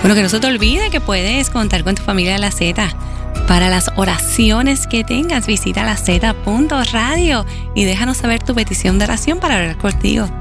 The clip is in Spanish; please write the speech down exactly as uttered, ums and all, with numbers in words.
Bueno, que no se te olvide que puedes contar con tu familia de La Z. Para las oraciones que tengas, visita la z punto radio y déjanos saber tu petición de oración para orar contigo.